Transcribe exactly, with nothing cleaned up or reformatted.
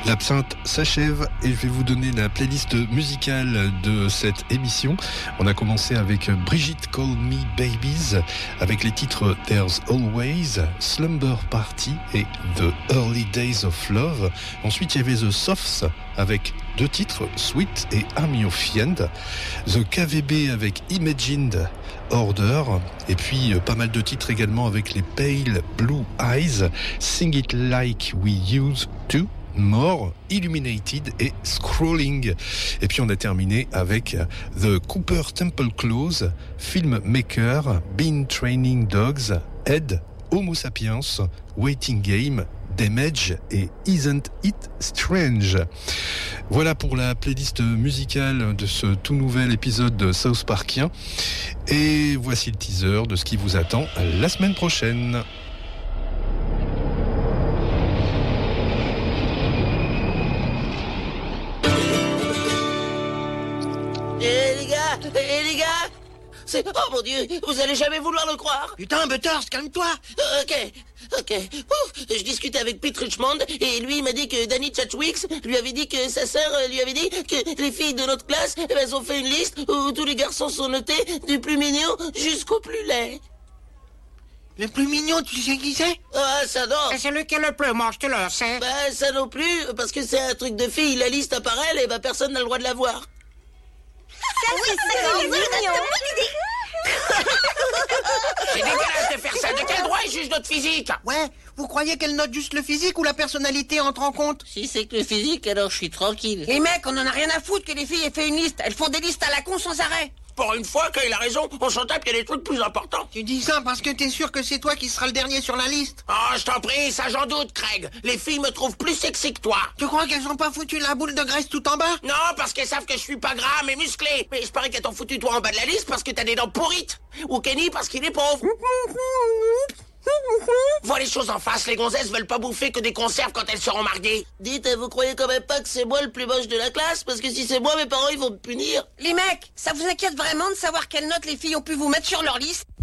L'absinthe s'achève et je vais vous donner la playlist musicale de cette émission. On a commencé avec Brigitte Call Me Babies, avec les titres There's Always, Slumber Party et The Early Days of Love. Ensuite, il y avait The Softs avec deux titres, Sweet et Army of Fiend. The K V B avec Imagined Order. Et puis, pas mal de titres également avec les Pale Blue Eyes, Sing It Like We Used To, More, Illuminated et Scrolling. Et puis on a terminé avec The Cooper Temple Close, Filmmaker, Been Training Dogs, Ed, Homo Sapiens, Waiting Game, Damage et Isn't It Strange. Voilà pour la playlist musicale de ce tout nouvel épisode de South Parkien. Et voici le teaser de ce qui vous attend la semaine prochaine. Eh les gars, eh les gars, c'est... Oh mon Dieu, vous allez jamais vouloir le croire. Putain, Butters, calme-toi. Euh, ok, ok. Ouf, je discutais avec Pete Richmond et lui il m'a dit que Danny Chachwicks lui avait dit que sa sœur lui avait dit que les filles de notre classe, eh ben, elles ont fait une liste où tous les garçons sont notés du plus mignon jusqu'au plus laid. Le plus mignon, tu sais qui c'est? Ah, ça non. Et c'est lequel le plus moche, tu le sais? Bah, ça non plus, parce que c'est un truc de fille. La liste apparaît, et bah personne n'a le droit de la voir. Oui, c'est mignon. C'est dégueulasse de faire ça. De quel droit ils jugent notre physique? Ouais, vous croyez qu'elle note juste le physique ou la personnalité entre en compte? Si c'est que le physique, alors je suis tranquille. Les mecs, on en a rien à foutre que les filles aient fait une liste. Elles font des listes à la con sans arrêt. Pour une fois qu'il a raison, on s'en tape, il y a des trucs plus importants. Tu dis ça parce que t'es sûr que c'est toi qui seras le dernier sur la liste? Oh, je t'en prie, ça j'en doute, Craig. Les filles me trouvent plus sexy que toi. Tu crois qu'elles ont pas foutu la boule de graisse tout en bas? Non, parce qu'elles savent que je suis pas gras, mais musclé. Mais je parie qu'elles t'ont foutu toi en bas de la liste parce que t'as des dents pourrites. Ou Kenny parce qu'il est pauvre. Vois les choses en face, les gonzesses veulent pas bouffer que des conserves quand elles seront mariées. Dites, vous croyez quand même pas que c'est moi le plus moche de la classe? Parce que si c'est moi, mes parents, ils vont me punir. Les mecs, ça vous inquiète vraiment de savoir quelle note les filles ont pu vous mettre sur leur liste?